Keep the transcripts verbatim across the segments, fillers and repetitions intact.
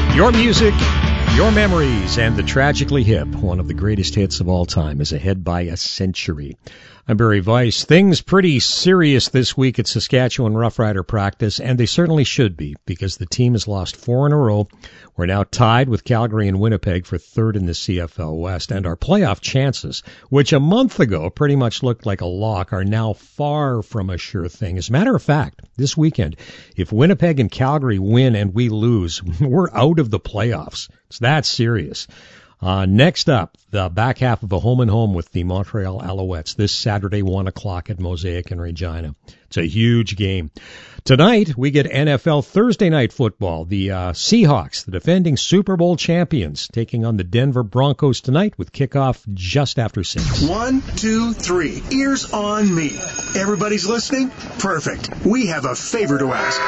Your music, your memories, and the Tragically Hip, one of the greatest hits of all time, is ahead by a century. I'm Barry Weiss. Things pretty serious this week at Saskatchewan Rough Rider practice, and they certainly should be, because the team has lost four in a row. We're now tied with Calgary and Winnipeg for third in the C F L West, and our playoff chances, which a month ago pretty much looked like a lock, are now far from a sure thing. As a matter of fact, this weekend, if Winnipeg and Calgary win and we lose, we're out of the playoffs. It's that serious. Uh, next up, the back half of a home-and-home with the Montreal Alouettes this Saturday, one o'clock at Mosaic in Regina. It's a huge game. Tonight, we get N F L Thursday Night Football. The uh, Seahawks, the defending Super Bowl champions, taking on the Denver Broncos tonight with kickoff just after six. One, two, three. Ears on me. Everybody's listening? Perfect. We have a favor to ask.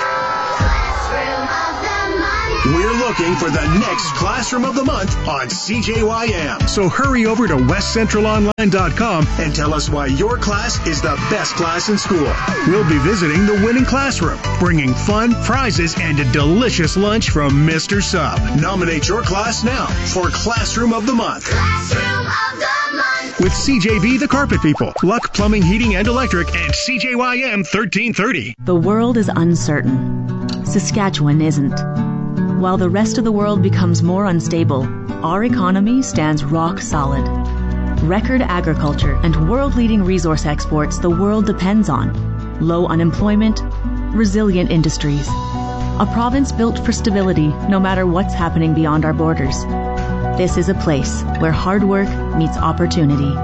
We're looking for the next Classroom of the Month on C J Y M. So hurry over to west central online dot com and tell us why your class is the best class in school. We'll be visiting the winning classroom, bringing fun, prizes, and a delicious lunch from Mister Sub. Nominate your class now for Classroom of the Month. Classroom of the Month. With C J B, the Carpet People, Luck Plumbing, Heating, and Electric, and C J Y M thirteen thirty. The world is uncertain. Saskatchewan isn't. While the rest of the world becomes more unstable, our economy stands rock solid. Record agriculture and world-leading resource exports the world depends on. Low unemployment, resilient industries. A province built for stability no matter what's happening beyond our borders. This is a place where hard work meets opportunity.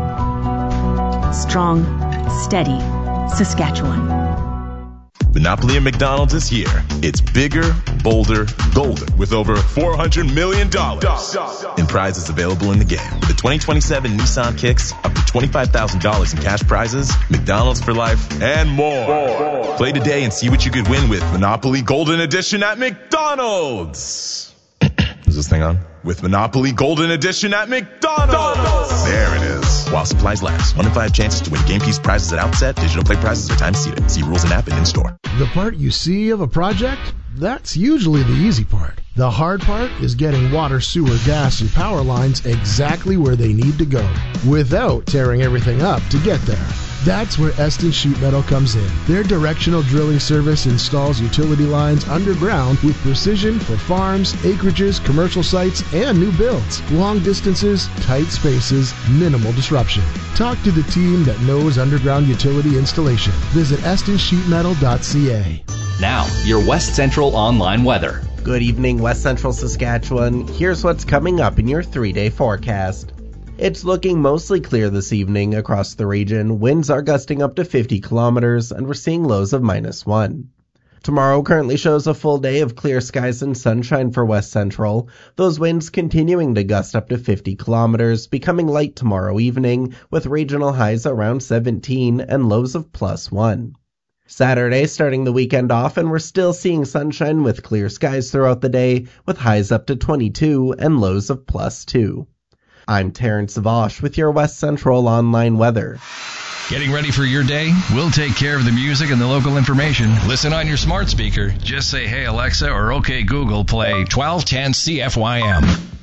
Strong, steady Saskatchewan. Monopoly at McDonald's is here. It's bigger, bolder, golden, with over four hundred million dollars in prizes available in the game. With the twenty twenty-seven Nissan Kicks, up to twenty-five thousand dollars in cash prizes, McDonald's for life, and more. more. Play today and see what you could win with Monopoly Golden Edition at McDonald's. Is this thing on? With Monopoly Golden Edition at McDonald's. There it is. While supplies last. One in five chances to win game piece prizes at outset. Digital play prizes are time seated. See rules and app and in store. The part you see of a project? That's usually the easy part. The hard part is getting water, sewer, gas, and power lines exactly where they need to go without tearing everything up to get there. That's where Eston Sheet Metal comes in. Their directional drilling service installs utility lines underground with precision for farms, acreages, commercial sites, and new builds. Long distances, tight spaces, minimal disruption. Talk to the team that knows underground utility installation. Visit eston sheet metal dot c a. Now, your West Central online weather. Good evening, West Central Saskatchewan. Here's what's coming up in your three-day forecast. It's looking mostly clear this evening across the region. Winds are gusting up to fifty kilometers, and we're seeing lows of minus one. Tomorrow currently shows a full day of clear skies and sunshine for West Central, those winds continuing to gust up to fifty kilometers, becoming light tomorrow evening, with regional highs around seventeen and lows of plus one. Saturday starting the weekend off, and we're still seeing sunshine with clear skies throughout the day, with highs up to twenty-two and lows of plus two. I'm Terrence Vosh with your West Central online weather. Getting ready for your day? We'll take care of the music and the local information. Listen on your smart speaker. Just say, "Hey Alexa," or "Okay Google, play twelve ten C F Y M."